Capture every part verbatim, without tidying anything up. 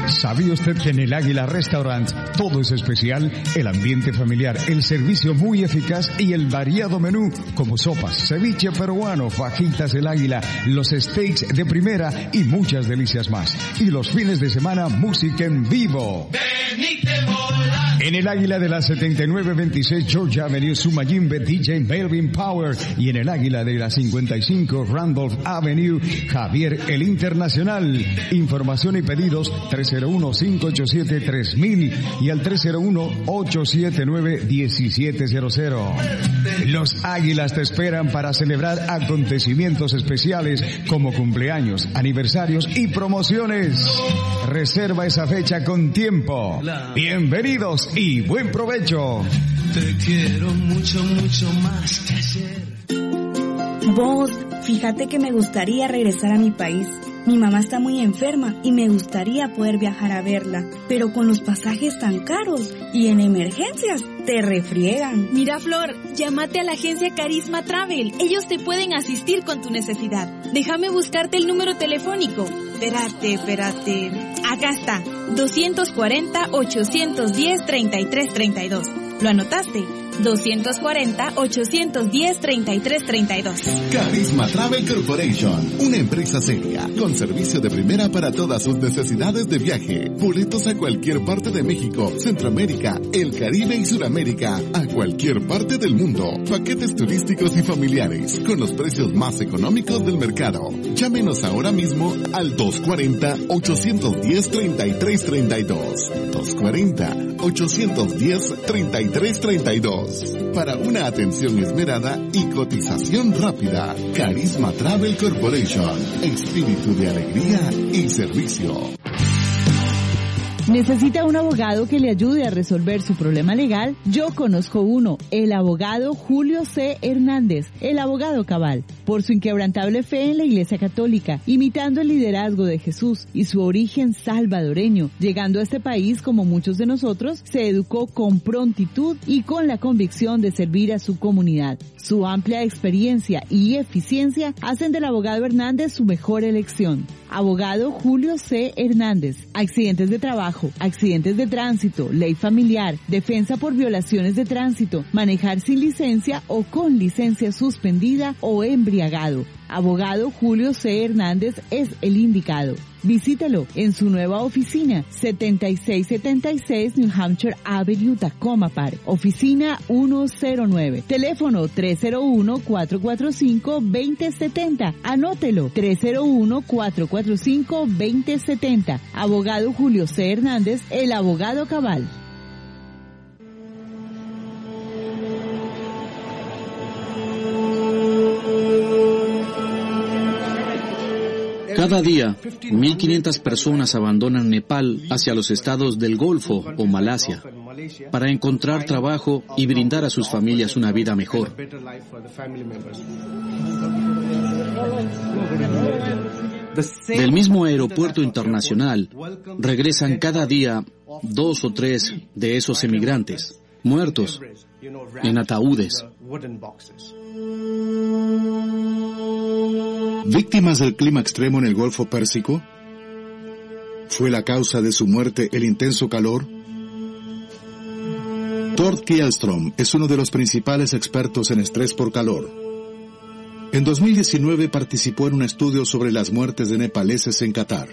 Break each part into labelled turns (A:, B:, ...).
A: ¿Sabía usted que en el Águila Restaurant todo es especial? El ambiente familiar, el servicio muy eficaz y el variado menú como sopas, ceviche peruano, fajitas del Águila, los steaks de primera y muchas delicias más. Y los fines de semana, música en vivo. En el Águila de la setenta y nueve veintiséis Georgia Avenue, Sumayimbe, D J Melvin Power. Y en el Águila de la cincuenta y cinco Randolph Avenue, Javier el Internacional. Información y pedidos tres cero uno, cinco ocho siete, tres mil y al tres cero uno, ocho siete nueve, uno siete cero cero. Los Águilas te esperan para celebrar acontecimientos especiales como cumpleaños, aniversarios y promociones. Reserva esa fecha con tiempo. Bienvenidos y buen provecho.
B: Te quiero mucho, mucho más que ayer.
C: Vos, fíjate que me gustaría regresar a mi país. Mi mamá está muy enferma y me gustaría poder viajar a verla, pero con los pasajes tan caros y en emergencias te refriegan.
D: Mira, Flor, llámate a la agencia Carisma Travel. Ellos te pueden asistir con tu necesidad. Déjame buscarte el número telefónico. Espérate, espérate. Acá está. dos cuarenta, ochocientos diez, treinta y tres treinta y dos. ¿Lo anotaste? dos cuarenta, ochocientos diez, treinta y tres treinta y dos.
E: Carisma Travel Corporation, una empresa seria, con servicio de primera para todas sus necesidades de viaje. Boletos a cualquier parte de México, Centroamérica, el Caribe y Sudamérica, a cualquier parte del mundo. Paquetes turísticos y familiares, con los precios más económicos del mercado. Llámenos ahora mismo al dos cuarenta, ochocientos diez, treinta y tres treinta y dos. dos cuarenta, ochocientos diez, treinta y tres treinta y dos. Para una atención esmerada y cotización rápida. Carisma Travel Corporation. Espíritu de alegría y servicio.
F: ¿Necesita un abogado que le ayude a resolver su problema legal? Yo conozco uno, el abogado Julio C. Hernández, el abogado cabal. Por su inquebrantable fe en la Iglesia Católica, imitando el liderazgo de Jesús y su origen salvadoreño, llegando a este país como muchos de nosotros, se educó con prontitud y con la convicción de servir a su comunidad. Su amplia experiencia y eficiencia hacen del abogado Hernández su mejor elección. Abogado Julio C. Hernández. Accidentes de trabajo, accidentes de tránsito, ley familiar, defensa por violaciones de tránsito, manejar sin licencia o con licencia suspendida o embriagado. Abogado Julio C. Hernández es el indicado. Visítelo en su nueva oficina, setenta y seis setenta y seis New Hampshire Avenue, Tacoma Park. Oficina ciento nueve. Teléfono tres cero uno, cuatro cuatro cinco, dos cero siete cero. Anótelo, tres cero uno, cuatro cuatro cinco, dos cero siete cero. Abogado Julio C. Hernández, el abogado cabal.
G: Cada día, mil quinientas personas abandonan Nepal hacia los estados del Golfo o Malasia para encontrar trabajo y brindar a sus familias una vida mejor. Del mismo aeropuerto internacional regresan cada día dos o tres de esos emigrantes, muertos en ataúdes.
H: ¿Víctimas del clima extremo en el Golfo Pérsico? ¿Fue la causa de su muerte el intenso calor? Tord Kjellström es uno de los principales expertos en estrés por calor. En dos mil diecinueve participó en un estudio sobre las muertes de nepaleses en Qatar.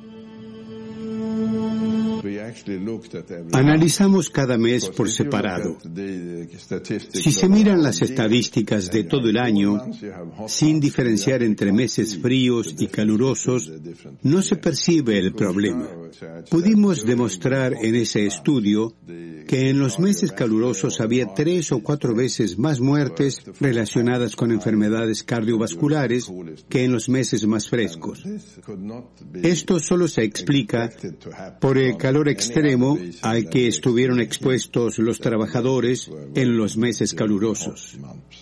I: Analizamos cada mes por separado. Si se miran las estadísticas de todo el año, sin diferenciar entre meses fríos y calurosos, no se percibe el problema. Pudimos demostrar en ese estudio que en los meses calurosos había tres o cuatro veces más muertes relacionadas con enfermedades cardiovasculares que en los meses más frescos. Esto solo se explica por el calor extremo al que estuvieron expuestos los trabajadores en los meses calurosos.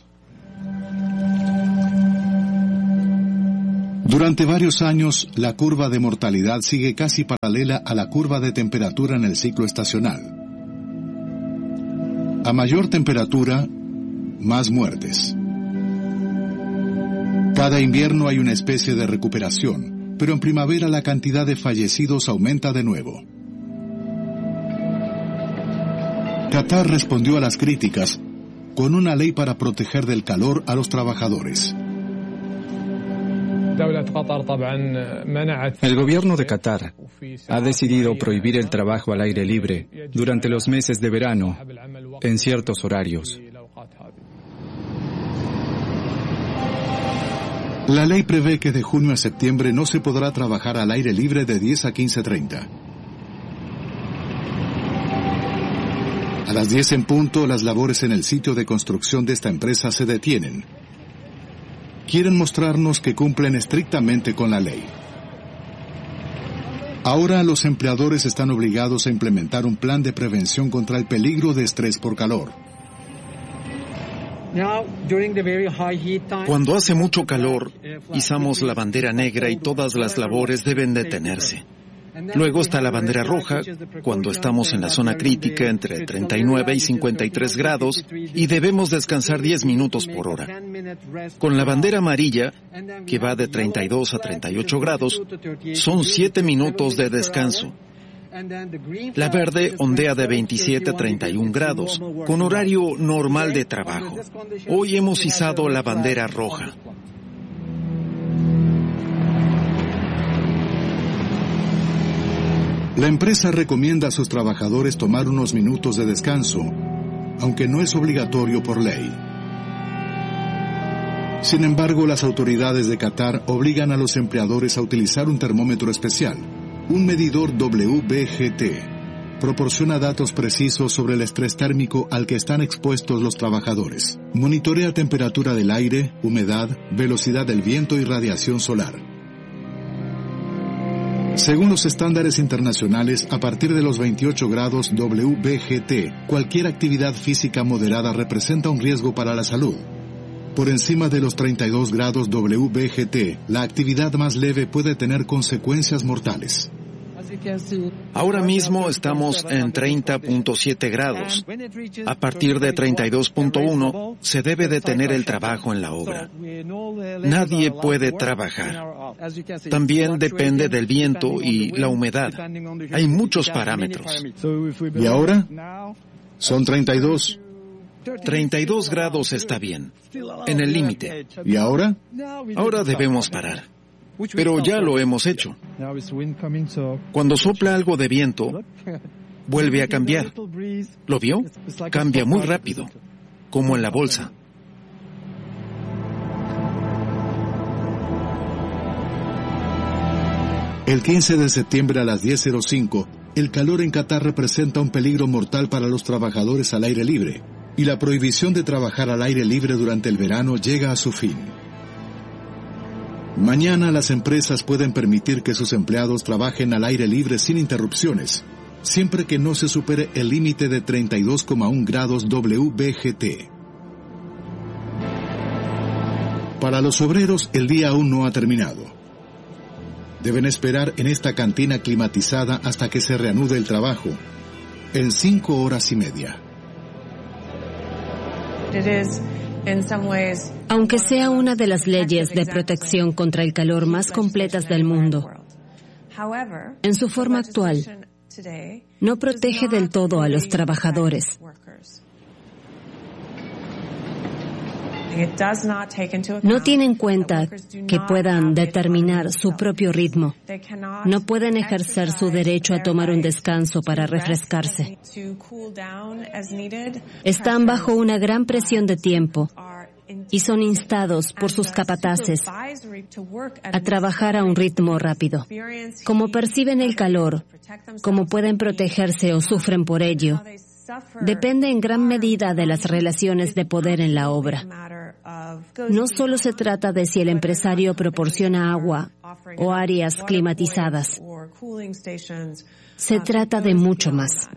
H: Durante varios años, la curva de mortalidad sigue casi paralela a la curva de temperatura en el ciclo estacional. A mayor temperatura, más muertes. Cada invierno hay una especie de recuperación, pero en primavera la cantidad de fallecidos aumenta de nuevo. Qatar respondió a las críticas con una ley para proteger del calor a los trabajadores.
J: El gobierno de Qatar ha decidido prohibir el trabajo al aire libre durante los meses de verano en ciertos horarios.
H: La ley prevé que de junio a septiembre no se podrá trabajar al aire libre de diez a quince treinta. A las diez en punto, las labores en el sitio de construcción de esta empresa se detienen. Quieren mostrarnos que cumplen estrictamente con la ley. Ahora los empleadores están obligados a implementar un plan de prevención contra el peligro de estrés por calor.
K: Cuando hace mucho calor, izamos la bandera negra y todas las labores deben detenerse. Luego está la bandera roja, cuando estamos en la zona crítica entre treinta y nueve y cincuenta y tres grados, y debemos descansar diez minutos por hora. Con la bandera amarilla, que va de treinta y dos a treinta y ocho grados, son siete minutos de descanso. La verde ondea de veintisiete a treinta y un grados, con horario normal de trabajo. Hoy hemos izado la bandera roja.
H: La empresa recomienda a sus trabajadores tomar unos minutos de descanso, aunque no es obligatorio por ley. Sin embargo, las autoridades de Qatar obligan a los empleadores a utilizar un termómetro especial, un medidor W B G T. Proporciona datos precisos sobre el estrés térmico al que están expuestos los trabajadores. Monitorea temperatura del aire, humedad, velocidad del viento y radiación solar. Según los estándares internacionales, a partir de los veintiocho grados W B G T, cualquier actividad física moderada representa un riesgo para la salud. Por encima de los treinta y dos grados W B G T, la actividad más leve puede tener consecuencias mortales.
K: Ahora mismo estamos en treinta punto siete grados. A partir de treinta y dos punto uno se debe detener el trabajo en la obra. Nadie puede trabajar. También depende del viento y la humedad. Hay muchos parámetros.
H: ¿Y ahora? Son treinta y dos.
K: treinta y dos grados está bien, en el límite.
H: ¿Y ahora?
K: Ahora debemos parar. Pero ya lo hemos hecho. Cuando sopla algo de viento, vuelve a cambiar. ¿Lo vio? Cambia muy rápido, como en la bolsa.
H: El quince de septiembre a las diez cero cinco, el calor en Qatar representa un peligro mortal para los trabajadores al aire libre, y la prohibición de trabajar al aire libre durante el verano llega a su fin. Mañana las empresas pueden permitir que sus empleados trabajen al aire libre sin interrupciones, siempre que no se supere el límite de treinta y dos coma uno grados W B G T. Para los obreros, el día aún no ha terminado. Deben esperar en esta cantina climatizada hasta que se reanude el trabajo, en cinco horas y media.
L: Aunque sea una de las leyes de protección contra el calor más completas del mundo, en su forma actual, no protege del todo a los trabajadores. No tiene en cuenta que puedan determinar su propio ritmo. No pueden ejercer su derecho a tomar un descanso para refrescarse. Están bajo una gran presión de tiempo y son instados por sus capataces a trabajar a un ritmo rápido. Cómo perciben el calor, cómo pueden protegerse o sufren por ello, depende en gran medida de las relaciones de poder en la obra. No solo se trata de si el empresario proporciona agua o áreas climatizadas. Se trata de mucho más.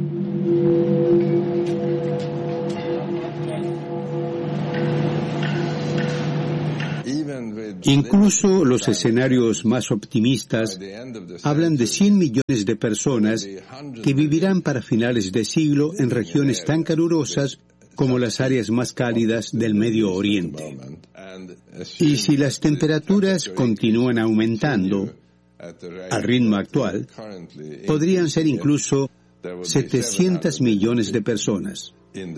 I: Incluso los escenarios más optimistas hablan de cien millones de personas que vivirán para finales de siglo en regiones tan calurosas como las áreas más cálidas del Medio Oriente. Y si las temperaturas continúan aumentando, Al ritmo actual, podrían ser incluso setecientos millones de personas.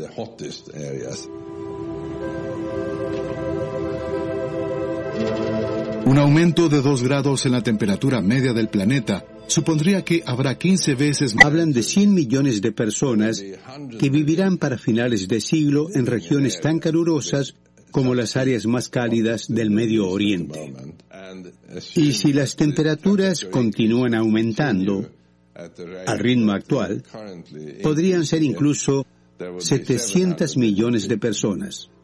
H: Un aumento de dos grados en la temperatura media del planeta supondría que habrá quince veces más.
I: Hablan de cien millones de personas que vivirán para finales de siglo en regiones tan calurosas como las áreas más cálidas del Medio Oriente. Y si las temperaturas continúan aumentando al ritmo actual, podrían ser incluso setecientos millones de personas.